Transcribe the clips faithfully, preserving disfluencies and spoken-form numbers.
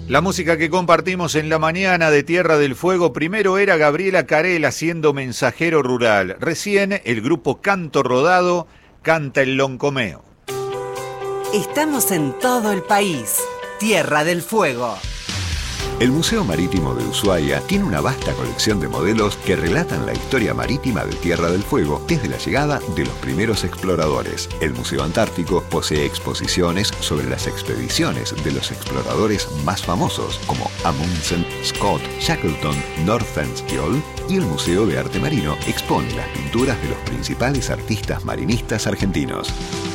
La música que compartimos en la mañana de Tierra del Fuego primero era Gabriela Carel haciendo Mensajero Rural. Recién el grupo Canto Rodado canta el Loncomeo. Estamos en todo el país. Tierra del Fuego. El Museo Marítimo de Ushuaia tiene una vasta colección de modelos que relatan la historia marítima de Tierra del Fuego desde la llegada de los primeros exploradores. El Museo Antártico posee exposiciones sobre las expediciones de los exploradores más famosos como Amundsen, Scott, Shackleton, Nordenskjöld, y el Museo de Arte Marino expone las pinturas de los principales artistas marinistas argentinos.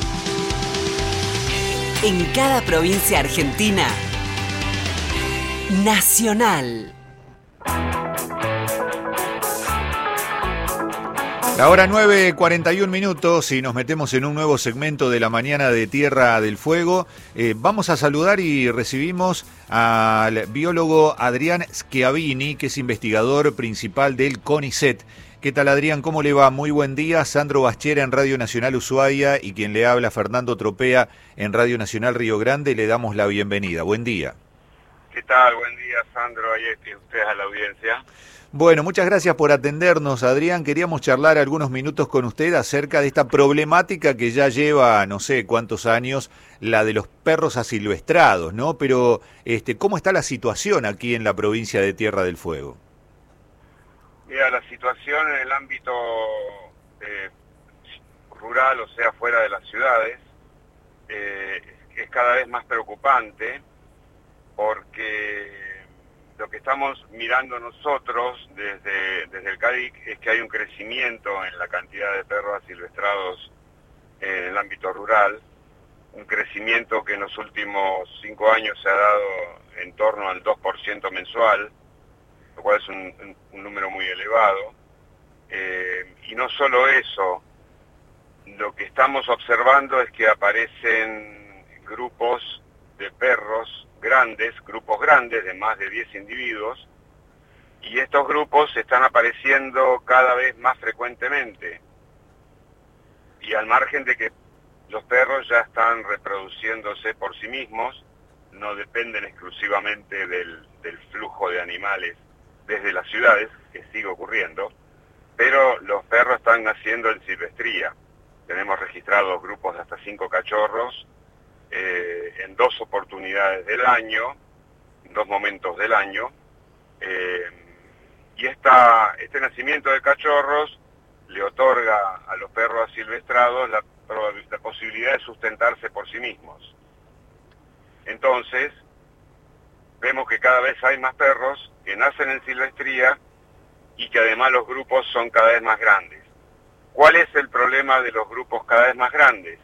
En cada provincia argentina, Nacional. La hora nueve, cuarenta y un minutos y nos metemos en un nuevo segmento de la mañana de Tierra del Fuego. Eh, vamos a saludar y recibimos al biólogo Adrián Schiavini, que es investigador principal del CONICET. ¿Qué tal, Adrián? ¿Cómo le va? Muy buen día. Sandro Baschera en Radio Nacional Ushuaia y quien le habla, Fernando Tropea, en Radio Nacional Río Grande. Le damos la bienvenida. Buen día. ¿Qué tal? Buen día, Sandro, y ustedes a la audiencia. Bueno, muchas gracias por atendernos, Adrián. Queríamos charlar algunos minutos con usted acerca de esta problemática que ya lleva no sé cuántos años, la de los perros asilvestrados, ¿no? Pero, este, ¿cómo está la situación aquí en la provincia de Tierra del Fuego? Mira, la situación en el ámbito eh, rural, o sea, fuera de las ciudades, eh, es cada vez más preocupante, porque lo que estamos mirando nosotros desde, desde el CADIC es que hay un crecimiento en la cantidad de perros asilvestrados en el ámbito rural, un crecimiento que en los últimos cinco años se ha dado en torno al dos por ciento mensual, lo cual es un, un, un número muy elevado. Eh, y no solo eso, lo que estamos observando es que aparecen grupos de perros grandes, grupos grandes de más de diez individuos, y estos grupos están apareciendo cada vez más frecuentemente, y al margen de que los perros ya están reproduciéndose por sí mismos, no dependen exclusivamente del, del flujo de animales desde las ciudades, que sigue ocurriendo, pero los perros están naciendo en silvestría. Tenemos registrados grupos de hasta cinco cachorros, Eh, en dos oportunidades del año, en dos momentos del año, eh, y esta, este nacimiento de cachorros le otorga a los perros asilvestrados la, la posibilidad de sustentarse por sí mismos. Entonces, vemos que cada vez hay más perros que nacen en silvestría y que además los grupos son cada vez más grandes. ¿Cuál es el problema de los grupos cada vez más grandes?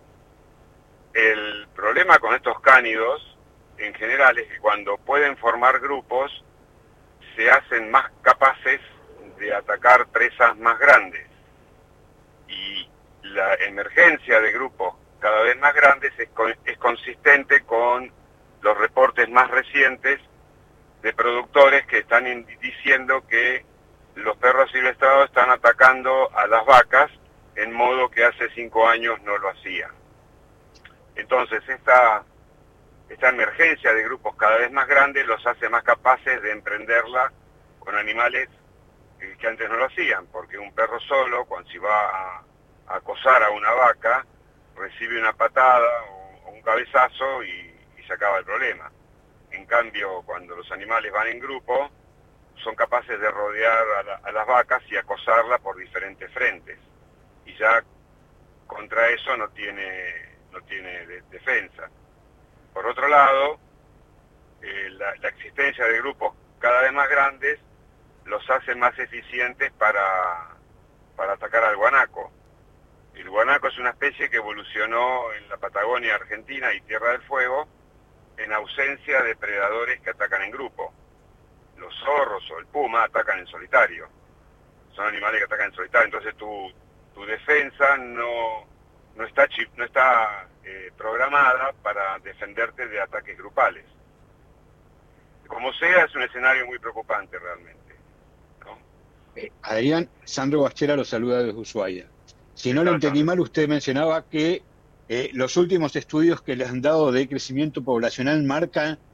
El problema con estos cánidos, en general, es que cuando pueden formar grupos, se hacen más capaces de atacar presas más grandes. Y la emergencia de grupos cada vez más grandes es, con, es consistente con los reportes más recientes de productores que están in, diciendo que los perros silvestrados están atacando a las vacas en modo que hace cinco años no lo hacían. Entonces, esta, esta emergencia de grupos cada vez más grandes los hace más capaces de emprenderla con animales que antes no lo hacían, porque un perro solo, cuando si va a, a acosar a una vaca, recibe una patada o, o un cabezazo y, y se acaba el problema. En cambio, cuando los animales van en grupo, son capaces de rodear a, la, a las vacas y acosarla por diferentes frentes. Y ya contra eso no tiene... no tiene de, defensa. Por otro lado, eh, la, la existencia de grupos cada vez más grandes los hace más eficientes para, para atacar al guanaco. El guanaco es una especie que evolucionó en la Patagonia Argentina y Tierra del Fuego en ausencia de predadores que atacan en grupo. Los zorros o el puma atacan en solitario. Son animales que atacan en solitario, entonces tu, tu defensa no... no está, chip, no está eh, programada para defenderte de ataques grupales. Como sea, es un escenario muy preocupante realmente, ¿no? Eh, Adrián, Sandro Baschera lo saluda desde Ushuaia. Si no lo entendí mal, usted mencionaba que eh, los últimos estudios que le han dado de crecimiento poblacional marcan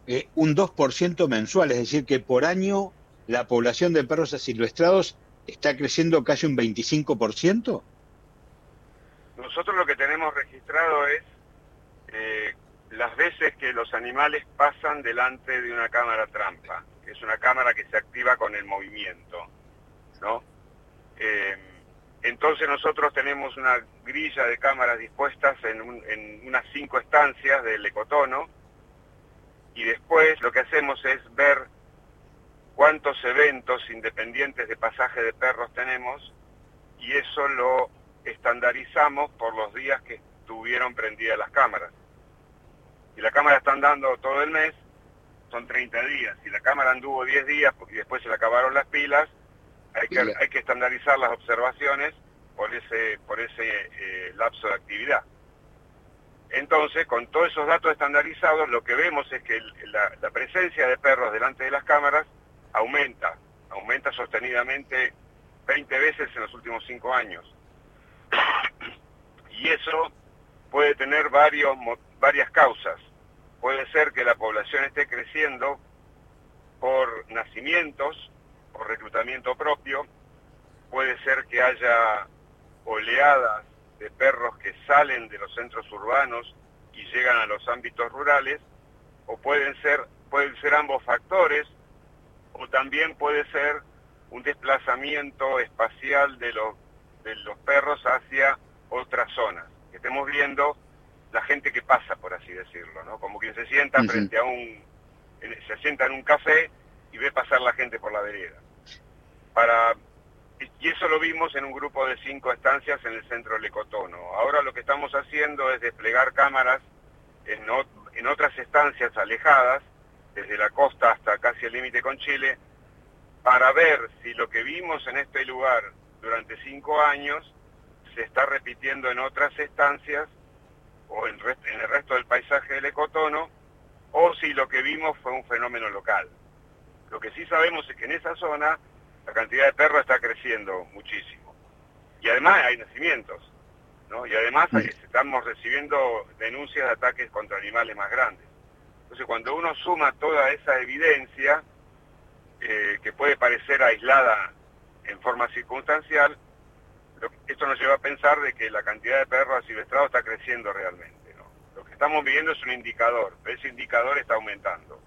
eh, un dos por ciento mensual, es decir, que por año la población de perros asilvestrados está creciendo casi un veinticinco por ciento. Nosotros lo que tenemos registrado es eh, las veces que los animales pasan delante de una cámara trampa, que es una cámara que se activa con el movimiento, ¿no? Eh, entonces nosotros tenemos una grilla de cámaras dispuestas en, un, en unas cinco estancias del ecotono, y después lo que hacemos es ver cuántos eventos independientes de pasaje de perros tenemos, y eso lo estandarizamos por los días que estuvieron prendidas las cámaras. Si la cámara está andando todo el mes, son treinta días. Si la cámara anduvo diez días y después se le acabaron las pilas, hay que, hay que estandarizar las observaciones por ese, por ese eh, lapso de actividad. Entonces, con todos esos datos estandarizados, lo que vemos es que la, la presencia de perros delante de las cámaras aumenta, aumenta sostenidamente veinte veces en los últimos cinco años. Y eso puede tener varios, varias causas. Puede ser que la población esté creciendo por nacimientos, por reclutamiento propio, puede ser que haya oleadas de perros que salen de los centros urbanos y llegan a los ámbitos rurales, o pueden ser, pueden ser ambos factores, o también puede ser un desplazamiento espacial de los, de los perros hacia otras zonas. Que estemos viendo la gente que pasa, por así decirlo, ¿no? Como quien se sienta uh-huh. frente a un, se sienta en un café y ve pasar la gente por la vereda. Para, y eso lo vimos en un grupo de cinco estancias en el centro del ecotono. Ahora lo que estamos haciendo es desplegar cámaras en, o, en otras estancias alejadas, desde la costa hasta casi el límite con Chile, para ver si lo que vimos en este lugar durante cinco años se está repitiendo en otras estancias o en, rest, en el resto del paisaje del ecotono, o si lo que vimos fue un fenómeno local. Lo que sí sabemos es que en esa zona la cantidad de perros está creciendo muchísimo. Y además hay nacimientos, ¿no? Y además hay, estamos recibiendo denuncias de ataques contra animales más grandes. Entonces, cuando uno suma toda esa evidencia, eh, que puede parecer aislada en forma circunstancial, lo, esto nos lleva a pensar de que la cantidad de perros asilvestrados está creciendo realmente, ¿no? Lo que estamos viendo es un indicador, pero ese indicador está aumentando.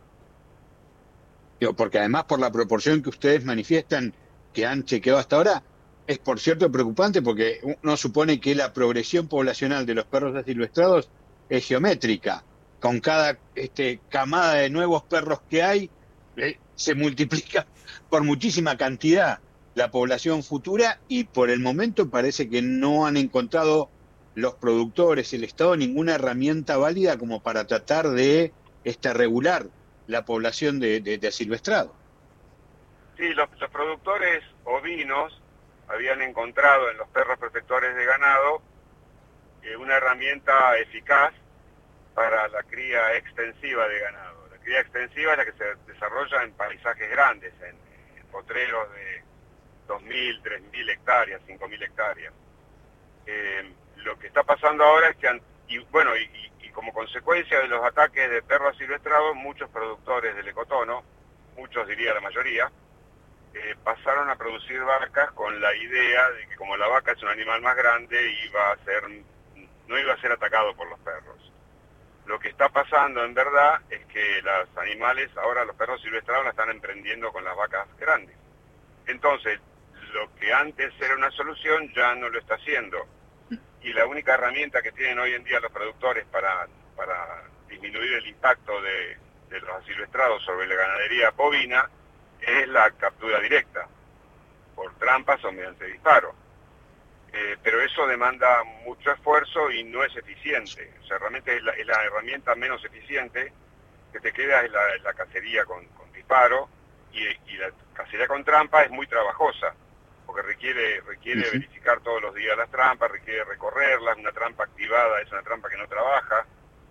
Porque además, por la proporción que ustedes manifiestan que han chequeado hasta ahora, es por cierto preocupante, porque uno supone que la progresión poblacional de los perros asilvestrados es geométrica. Con cada este, camada de nuevos perros que hay, eh, se multiplica por muchísima cantidad la población futura, y por el momento parece que no han encontrado los productores, el Estado, ninguna herramienta válida como para tratar de este, regular la población de, de, de asilvestrado. Sí, los, los productores ovinos habían encontrado en los perros protectores de ganado eh, una herramienta eficaz para la cría extensiva de ganado. La cría extensiva es la que se desarrolla en paisajes grandes, en, en potreros de dos mil, tres mil hectáreas, cinco mil hectáreas. Eh, lo que está pasando ahora es que, han, y, bueno, y, y, y como consecuencia de los ataques de perros asilvestrados, muchos productores del ecotono, muchos diría la mayoría, eh, pasaron a producir vacas con la idea de que como la vaca es un animal más grande, iba a ser, no iba a ser atacado por los perros. Lo que está pasando en verdad es que los animales, ahora los perros silvestrados la están emprendiendo con las vacas grandes. Entonces, lo que antes era una solución ya no lo está haciendo. Y la única herramienta que tienen hoy en día los productores para, para disminuir el impacto de, de los asilvestrados sobre la ganadería bovina es la captura directa, por trampas o mediante disparo. Eh, pero eso demanda mucho esfuerzo y no es eficiente. O sea, realmente es la, es la herramienta menos eficiente que te queda, es la, la cacería con, con disparo, y, y la cacería con trampa es muy trabajosa, porque requiere requiere uh-huh. verificar todos los días las trampas, requiere recorrerlas, una trampa activada es una trampa que no trabaja.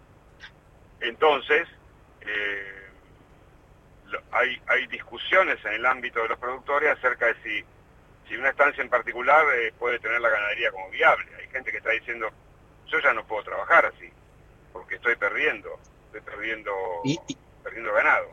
Entonces, eh, lo, hay, hay discusiones en el ámbito de los productores acerca de si Si una estancia en particular eh, puede tener la ganadería como viable. Hay gente que está diciendo, yo ya no puedo trabajar así, porque estoy perdiendo, estoy perdiendo y, y, perdiendo ganado.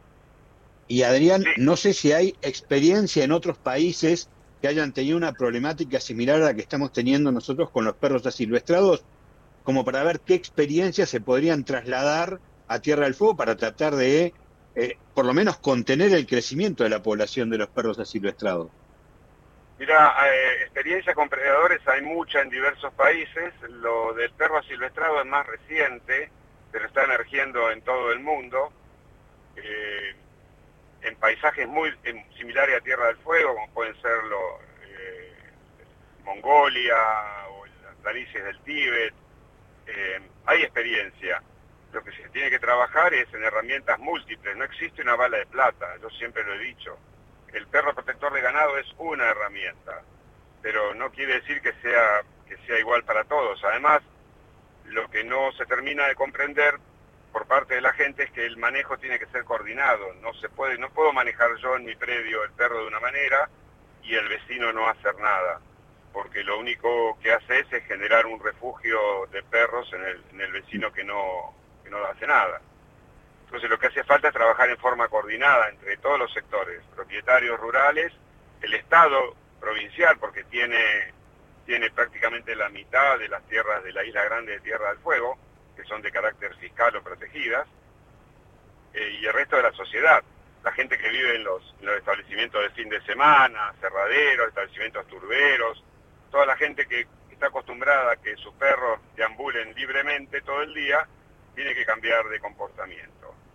Y Adrián, Sí. no sé si hay experiencia en otros países que hayan tenido una problemática similar a la que estamos teniendo nosotros con los perros asilvestrados, como para ver qué experiencias se podrían trasladar a Tierra del Fuego para tratar de, eh, por lo menos, contener el crecimiento de la población de los perros asilvestrados. Mira, eh, experiencia con predadores hay mucha en diversos países. Lo del perro asilvestrado es más reciente, pero está emergiendo en todo el mundo, eh, en paisajes muy en, similares a Tierra del Fuego, como pueden ser lo, eh, Mongolia o las planicies del Tíbet. Eh, hay experiencia. Lo que se tiene que trabajar es en herramientas múltiples. No existe una bala de plata, yo siempre lo he dicho. El perro protector de ganado es una herramienta, pero no quiere decir que sea, que sea igual para todos. Además, lo que no se termina de comprender por parte de la gente es que el manejo tiene que ser coordinado. No se puede, no puedo manejar yo en mi predio el perro de una manera y el vecino no hacer nada, porque lo único que hace es, es generar un refugio de perros en el, en el vecino que no, que no hace nada. Entonces lo que hace falta es trabajar en forma coordinada entre todos los sectores, propietarios rurales, el Estado provincial, porque tiene, tiene prácticamente la mitad de las tierras de la Isla Grande de Tierra del Fuego, que son de carácter fiscal o protegidas, eh, y el resto de la sociedad, la gente que vive en los, en los establecimientos de fin de semana, cerraderos, establecimientos turberos, toda la gente que está acostumbrada a que sus perros deambulen libremente todo el día, tiene que cambiar de comportamiento.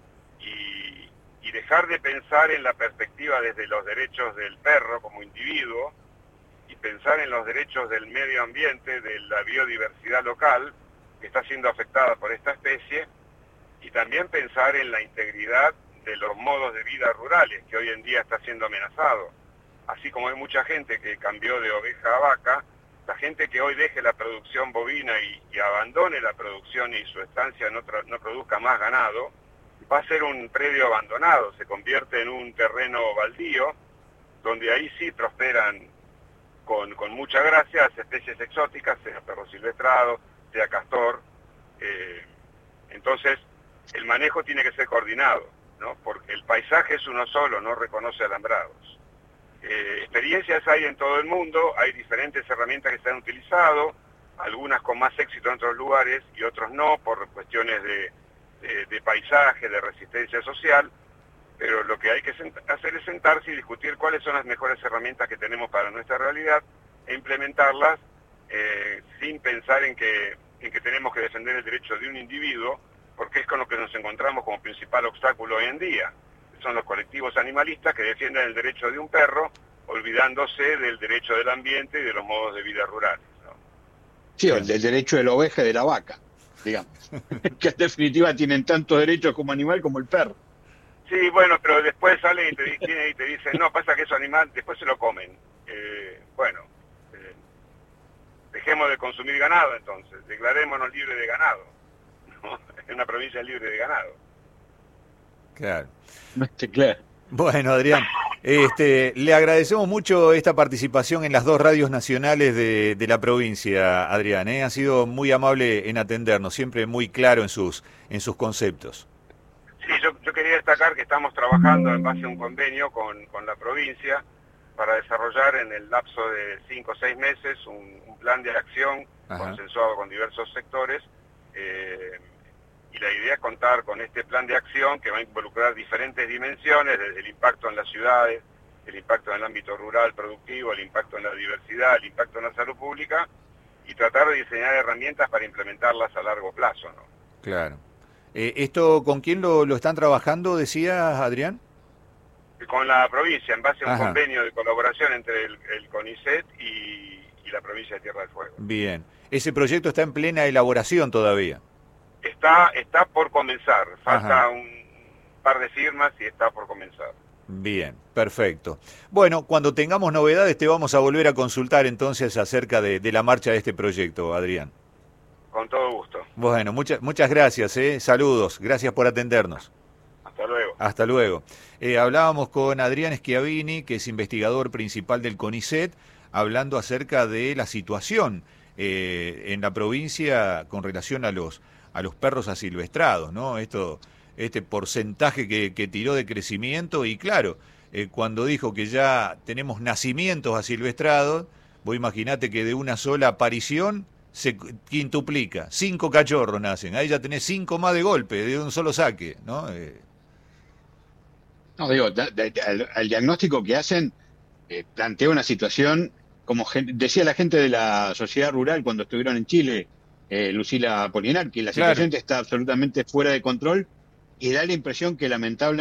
Y, y dejar de pensar en la perspectiva desde los derechos del perro como individuo y pensar en los derechos del medio ambiente, de la biodiversidad local que está siendo afectada por esta especie, y también pensar en la integridad de los modos de vida rurales que hoy en día está siendo amenazado. Así como hay mucha gente que cambió de oveja a vaca, la gente que hoy deje la producción bovina y, y abandone la producción y su estancia no, no produzca más ganado, va a ser un predio abandonado, se convierte en un terreno baldío, donde ahí sí prosperan con, con mucha gracia las especies exóticas, sea perro silvestrado, sea castor. Eh, entonces, el manejo tiene que ser coordinado, ¿no? Porque el paisaje es uno solo, no reconoce alambrados. Eh, experiencias hay en todo el mundo, hay diferentes herramientas que se han utilizado, algunas con más éxito en otros lugares y otros no, por cuestiones de De, de paisaje, de resistencia social, pero lo que hay que hacer es sentarse y discutir cuáles son las mejores herramientas que tenemos para nuestra realidad e implementarlas eh, sin pensar en que, en que tenemos que defender el derecho de un individuo, porque es con lo que nos encontramos como principal obstáculo hoy en día. Son los colectivos animalistas que defienden el derecho de un perro, olvidándose del derecho del ambiente y de los modos de vida rurales, ¿no? Sí, el del derecho de la oveja y de la vaca, digamos, que en definitiva tienen tantos derechos como animal como el perro. Sí, bueno, pero después salen y te, y te dicen, no, pasa que esos animales después se lo comen. Eh, bueno, eh, dejemos de consumir ganado entonces, declarémonos libres de ganado, ¿no? En una provincia libre de ganado. Claro. Este, claro. Bueno, Adrián, este, le agradecemos mucho esta participación en las dos radios nacionales de, de la provincia, Adrián, ¿eh? Ha sido muy amable en atendernos, siempre muy claro en sus, en sus conceptos. Sí, yo, yo quería destacar que estamos trabajando en base a un convenio con, con la provincia para desarrollar en el lapso de cinco o seis meses un, un plan de acción Ajá. consensuado con diversos sectores, eh, y la idea es contar con este plan de acción que va a involucrar diferentes dimensiones, desde el impacto en las ciudades, el impacto en el ámbito rural productivo, el impacto en la diversidad, el impacto en la salud pública, y tratar de diseñar herramientas para implementarlas a largo plazo, ¿no? Claro. Eh, ¿Esto con quién lo, lo están trabajando, decías, Adrián? Con la provincia, en base a un Ajá. convenio de colaboración entre el, el CONICET y, y la provincia de Tierra del Fuego. Bien. Ese proyecto está en plena elaboración todavía. Está, está por comenzar, falta Ajá. un par de firmas y está por comenzar. Bien, perfecto. Bueno, cuando tengamos novedades te vamos a volver a consultar entonces acerca de, de la marcha de este proyecto, Adrián. Con todo gusto. Bueno, muchas muchas gracias, ¿eh? Saludos, gracias por atendernos. Hasta luego. Hasta luego. Eh, hablábamos con Adrián Schiavini, que es investigador principal del CONICET, hablando acerca de la situación eh, en la provincia con relación a los a los perros asilvestrados, ¿no? Esto este porcentaje que, que tiró de crecimiento y claro, eh, cuando dijo que ya tenemos nacimientos asilvestrados, vos imaginate que de una sola aparición se quintuplica, cinco cachorros nacen, ahí ya tenés cinco más de golpe, de un solo saque, ¿no? Eh... No, digo, da, da, el, el diagnóstico que hacen eh, plantea una situación, como gen, decía la gente de la sociedad rural cuando estuvieron en Chile, eh, Lucila Polinar, que la situación claro. está absolutamente fuera de control y da la impresión que lamentablemente